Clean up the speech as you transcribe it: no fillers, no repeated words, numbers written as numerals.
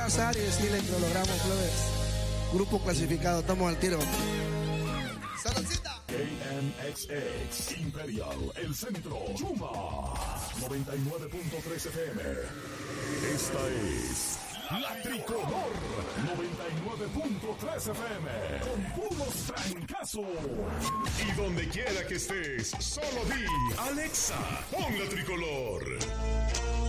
pasar y decirle que lo logramos, plebes. Grupo clasificado, estamos al tiro. ¡Saludcita! KMXX Imperial, el centro, Chuma 99.3 FM. Esta es La Tricolor 99.3 FM con puros trancazos. Y donde quiera que estés, solo di Alexa, pon La Tricolor.